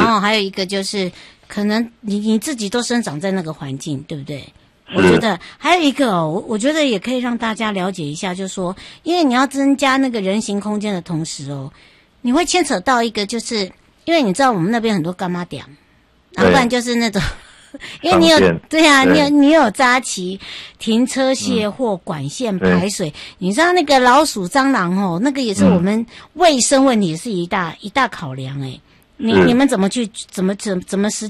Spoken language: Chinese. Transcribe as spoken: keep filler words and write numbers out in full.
后还有一个就是可能你你自己都生长在那个环境，对不对？我觉得还有一个哦，我我觉得也可以让大家了解一下，就是说，因为你要增加那个人行空间的同时哦，你会牵扯到一个，就是因为你知道我们那边很多干妈店，要不然就是那种，因为你有对啊，你有你有扎旗、停车卸货、管线排水，你知道那个老鼠、蟑螂哦，那个也是我们卫生问题是一大一大考量哎。你你们怎么去怎么怎怎么实